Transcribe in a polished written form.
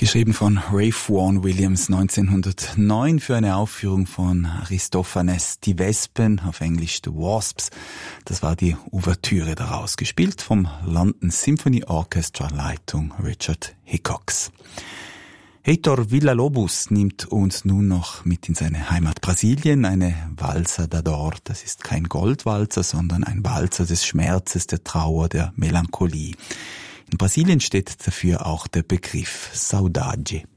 Geschrieben von Ralph Vaughan Williams 1909 für eine Aufführung von Aristophanes. Die Wespen, auf Englisch The Wasps. Das war die Ouvertüre daraus, gespielt vom London Symphony Orchestra, Leitung Richard Hickox. Heitor Villa-Lobos nimmt uns nun noch mit in seine Heimat Brasilien, eine Valsa da Dor. Das ist kein Goldwalzer, sondern ein Walzer des Schmerzes, der Trauer, der Melancholie. In Brasilien steht dafür auch der Begriff Saudade.